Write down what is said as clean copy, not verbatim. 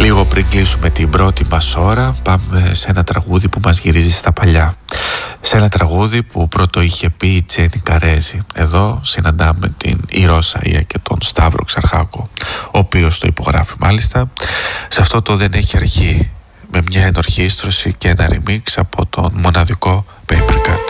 Λίγο πριν κλείσουμε την πρώτη μας ώρα, πάμε σε ένα τραγούδι που μας γυρίζει στα παλιά. Σε ένα τραγούδι που πρώτο είχε πει η Τζένι Καρέζη. Εδώ συναντάμε την Ρώσα Ία και τον Σταύρο Ξαρχάκο, ο οποίος το υπογράφει μάλιστα. Σε αυτό το «Δεν έχει αρχή», με μια ενορχήστρωση και ένα remix από τον μοναδικό Paper Cut.